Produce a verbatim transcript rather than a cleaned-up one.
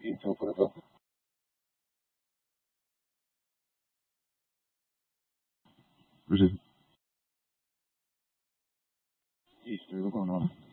Isso, operador. Projeto. Isso, eu vou com o nome.